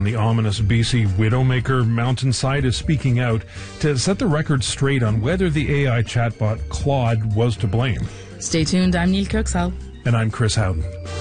The ominous BC Widowmaker mountainside is speaking out to set the record straight on whether the AI chatbot Claude was to blame. Stay tuned. I'm Neil Kirksall. And I'm Chris Howden.